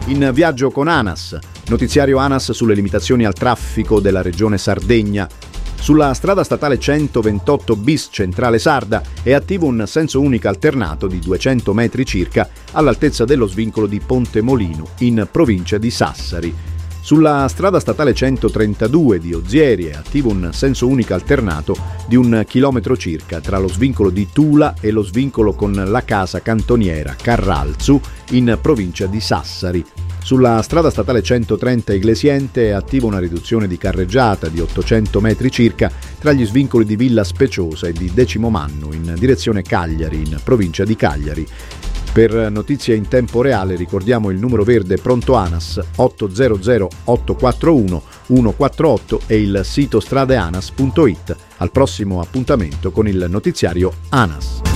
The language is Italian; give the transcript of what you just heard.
In viaggio con ANAS, notiziario ANAS sulle limitazioni al traffico della regione Sardegna. Sulla strada statale 128 bis Centrale Sarda è attivo un senso unico alternato di 200 metri circa all'altezza dello svincolo di Ponte Molino, in provincia di Sassari. Sulla strada statale 132 di Ozieri è attivo un senso unico alternato di 1 chilometro circa tra lo svincolo di Tula e lo svincolo con la casa cantoniera Carralzu, in provincia di Sassari. Sulla strada statale 130 Iglesiente è attiva una riduzione di carreggiata di 800 metri circa tra gli svincoli di Villa Speciosa e di Decimomannu in direzione Cagliari, in provincia di Cagliari. Per notizie in tempo reale ricordiamo il numero verde pronto ANAS 800 841 148 e il sito stradeanas.it. Al prossimo appuntamento con il notiziario ANAS.